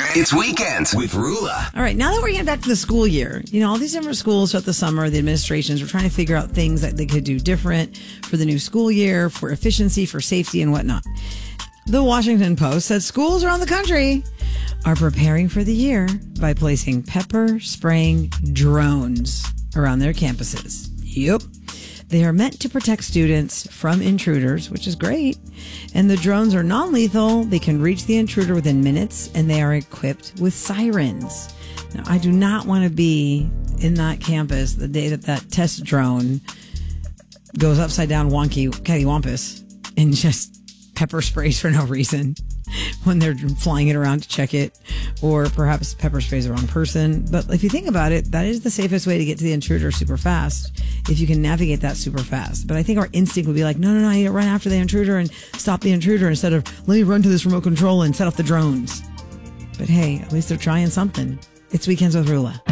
It's Weekends with Rula. All right, now that we're getting back to the school year, all these different schools throughout the summer, the administrations were trying to figure out things that they could do different for the new school year, for efficiency, for safety, and whatnot. The Washington Post said schools around the country are preparing for the year by placing pepper spraying drones around their campuses. Yep. They are meant to protect students from intruders, which is great. And the drones are non-lethal. They can reach the intruder within minutes, and they are equipped with sirens. Now, I do not want to be in that campus the day that test drone goes upside down wonky cattywampus and just pepper sprays for no reason when they're flying it around to check it, or perhaps pepper sprays the wrong person. But if you think about it, that is the safest way to get to the intruder super fast, if you can navigate that super fast. But I think our instinct would be like, no, I need to run after the intruder and stop the intruder instead of let me run to this remote control and set off the drones. But hey, at least they're trying something. It's Weekends with Rula.